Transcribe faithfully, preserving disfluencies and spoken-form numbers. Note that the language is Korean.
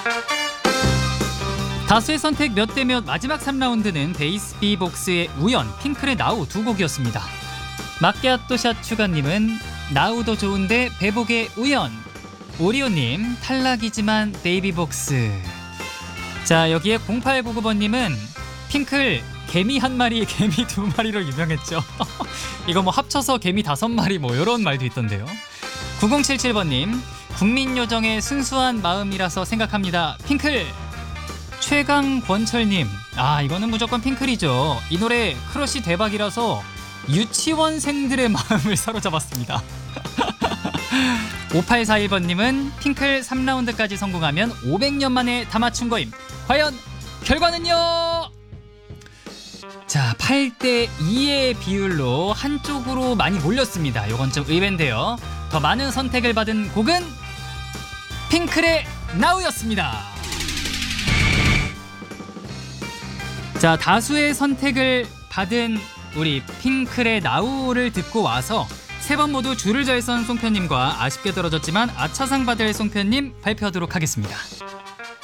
다수의 선택 몇 대 몇 마지막 삼 라운드는 베이스 비복스의 우연, 핑클의 나우 두 곡이었습니다. 마끼아또샷 추가님은 나우도 좋은데 배복의 우연, 오리오님 탈락이지만 베이비복스. 자, 여기에 공팔구구 번님은 핑클 개미 한 마리, 개미 두 마리로 유명했죠. 이거 뭐 합쳐서 개미 다섯 마리 뭐 이런 말도 있던데요. 구공칠칠 번님 국민요정의 순수한 마음이라서 생각합니다. 핑클. 최강권철님, 아 이거는 무조건 핑클이죠. 이 노래 크러쉬 대박이라서 유치원생들의 마음을 사로잡았습니다. 오팔사일 번님은 핑클 삼 라운드까지 성공하면 오백 년 만에 다 맞춘 거임. 과연 결과는요? 자, 팔 대 이의 비율로 한쪽으로 많이 몰렸습니다. 요건 좀 의외인데요. 더 많은 선택을 받은 곡은 핑클의 나우였습니다. 자, 다수의 선택을 받은 우리 핑클의 나우를 듣고 와서 세 번 모두 줄을 잘 선 송편님과 아쉽게 떨어졌지만 아차상 받을 송편님 발표하도록 하겠습니다.